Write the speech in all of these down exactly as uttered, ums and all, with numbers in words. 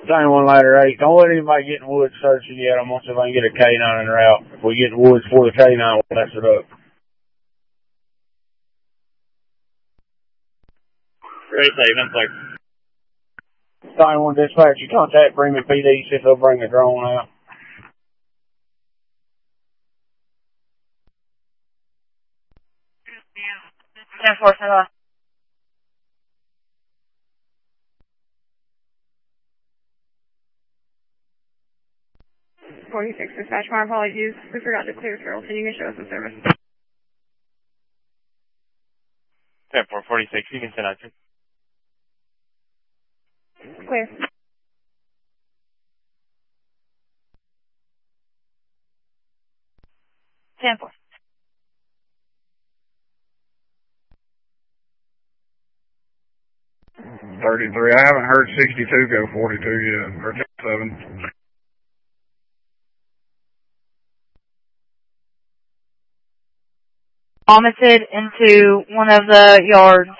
Same one later, eight. Don't let anybody get in the woods searching yet. I'm going to see if I can get a K nine in the route. If we get in the woods for the K nine, we'll mess it up. Ready, save, I'm sorry. Same one dispatch, you contact Bremen P D, see if they'll bring the drone out. ten four, hello. forty-six dispatch, my apologies. We forgot to clear Carroll, so you can show us the service. ten four, forty-six, you can send out your... Clear. ten four. thirty-three. I haven't heard sixty-two go forty-two yet, or seven. Vomited into one of the yards.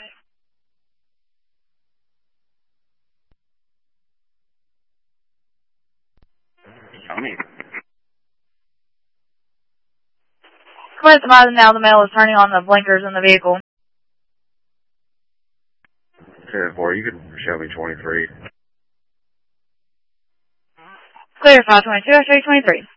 I mean... Come at the bottom now, the male is turning on the blinkers in the vehicle. ten four, you can show me twenty-three. Clear, five twenty-two, I show you twenty-three.